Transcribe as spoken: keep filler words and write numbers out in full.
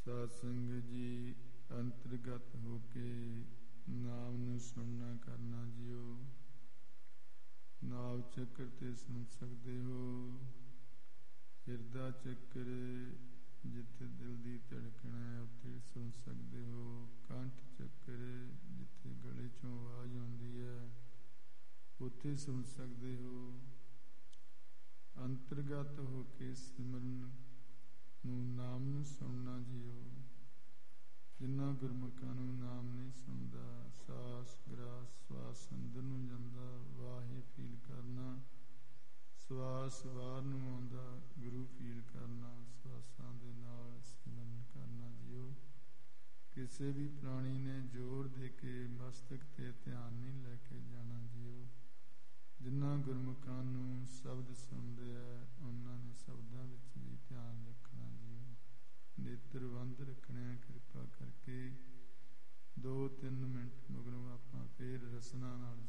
ਸਾਧ ਸੰਗਤ ਜੀ, ਅੰਤਰਗਤ ਹੋ ਕੇ ਨਾਮ ਨੂੰ ਸੁਣਨਾ ਕਰਨਾ ਜਿਓ। ਨਾਮ ਚੱਕਰ ਤੇ ਸੁਣ ਸਕਦੇ ਹੋ। ਹਿਰਦਾ ਚੱਕਰ ਜਿੱਥੇ ਦਿਲ ਦੀ ਧੜਕਣ ਹੈ ਉੱਥੇ ਸੁਣ ਸਕਦੇ ਹੋ। ਕੰਠ ਚੱਕਰ ਜਿੱਥੇ ਗਲੇ ਚੋਂ ਆਵਾਜ਼ ਆਉਂਦੀ ਹੈ ਉੱਥੇ ਸੁਣ ਸਕਦੇ ਹੋ। ਅੰਤਰਗਤ ਹੋ ਕੇ ਸਿਮਰਨ ਨੂੰ ਨਾਮ ਨੂੰ ਸੁਣਨਾ ਜਿਓ। ਜਿਨ੍ਹਾਂ ਗੁਰਮੁਖਾਂ ਨੂੰ ਨਾਮ ਨਹੀਂ ਸੁਣਦਾ, ਸਾਸ ਗਰਾਸ ਸਵਾਸ ਅੰਦਰ ਨੂੰ ਜਾਂਦਾ, ਵਾਹੇ ਫੀਲ ਕਰਨਾ, ਸਵਾਸ ਬਾਹਰ ਨੂੰ ਆਉਂਦਾ, ਗੁਰੂ ਫੀਲ ਕਰਨਾ, ਸਵਾਸਾਂ ਦੇ ਨਾਲ ਸਿਮਰਨ ਕਰਨਾ ਜਿਓ। ਕਿਸੇ ਵੀ ਪ੍ਰਾਣੀ ਨੇ ਜ਼ੋਰ ਦੇ ਕੇ ਮਸਤਕ ਤੇ ਧਿਆਨ ਨਹੀਂ ਲੈ ਕੇ ਜਾਣਾ ਜਿਓ। ਜਿਨ੍ਹਾਂ ਗੁਰਮੁਖਾਂ ਨੂੰ ਸ਼ਬਦ ਸੁਣਦੇ ਆ ਉਹਨਾਂ ਨੇ ਸ਼ਬਦਾਂ ਵਿੱਚ ਵੀ ਧਿਆਨ ਰੱਖਣਾ ਜਿਓ। ਨੇਤਰ ਬੰਦ ਰੱਖਣੇ, ਕਿਰਪਾ ਕਰਕੇ। ਦੋ ਤਿੰਨ ਮਿੰਟ ਮਗਰੋਂ ਆਪਾਂ ਫੇਰ ਰਸਨਾ ਨਾਲ